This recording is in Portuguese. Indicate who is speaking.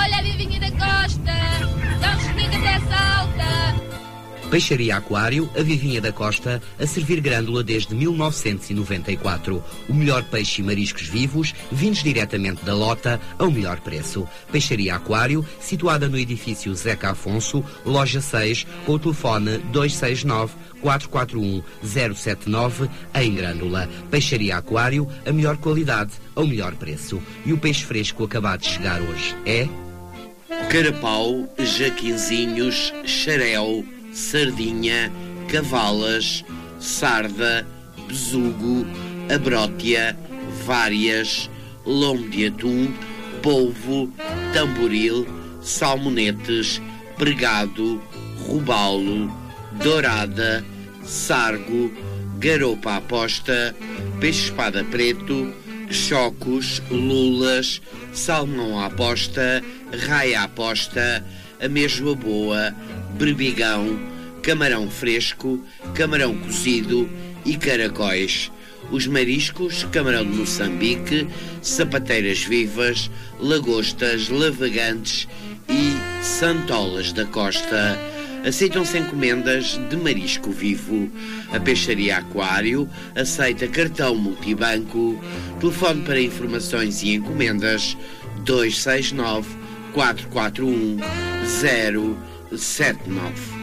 Speaker 1: Olha a vivinha da costa, dá um chega até salta.
Speaker 2: Peixaria Aquário, a Vivinha da Costa, a servir grândola desde 1994. O melhor peixe e mariscos vivos, vindos diretamente da lota, ao melhor preço. Peixaria Aquário, situada no edifício Zeca Afonso, loja 6, com o telefone 269-441-079, em Grândola. Peixaria Aquário, a melhor qualidade, ao melhor preço. E o peixe fresco acabado de chegar hoje é...
Speaker 3: carapau, jaquinzinhos, xarel, sardinha, cavalas, sarda, besugo, abrótia, várias, lombo de atum, polvo, tamboril, salmonetes, pregado, robalo, dourada, sargo, garopa à posta, peixe-espada preto, chocos, lulas, salmão à posta, raia à posta, ameijoa boa, berbigão, camarão fresco, camarão cozido e caracóis. Os mariscos, camarão de Moçambique, sapateiras vivas, lagostas, lavagantes e santolas da costa. Aceitam-se encomendas de marisco vivo. A Peixaria Aquário aceita cartão multibanco. Telefone para informações e encomendas 269 441 079.